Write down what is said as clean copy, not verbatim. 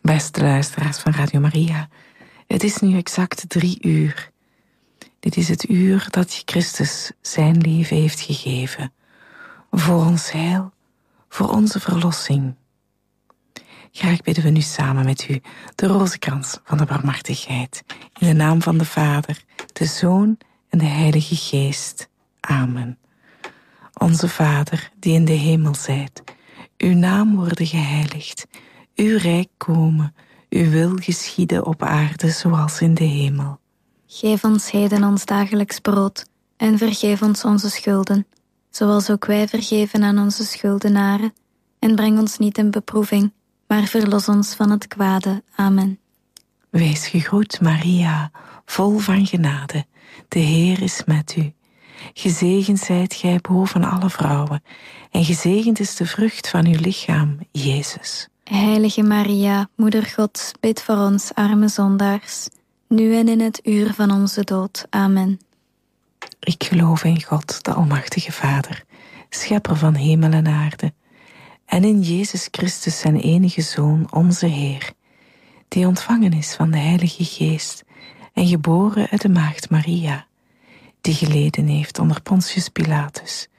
Beste luisteraars van Radio Maria, het is nu exact 3 uur. Dit is het uur dat Christus zijn leven heeft gegeven. Voor ons heil, voor onze verlossing. Graag bidden we nu samen met u de rozenkrans van de barmhartigheid. In de naam van de Vader, de Zoon en de Heilige Geest. Amen. Onze Vader, die in de hemel zijt, uw naam worden geheiligd. Uw rijk komen, uw wil geschieden op aarde zoals in de hemel. Geef ons heden ons dagelijks brood en vergeef ons onze schulden, zoals ook wij vergeven aan onze schuldenaren. En breng ons niet in beproeving, maar verlos ons van het kwade. Amen. Wees gegroet, Maria, vol van genade. De Heer is met u. Gezegend zijt gij boven alle vrouwen, en gezegend is de vrucht van uw lichaam, Jezus. Heilige Maria, Moeder Gods, bid voor ons arme zondaars, nu en in het uur van onze dood. Amen. Ik geloof in God, de Almachtige Vader, schepper van hemel en aarde, en in Jezus Christus zijn enige Zoon, onze Heer, die ontvangen is van de Heilige Geest en geboren uit de Maagd Maria, die geleden heeft onder Pontius Pilatus,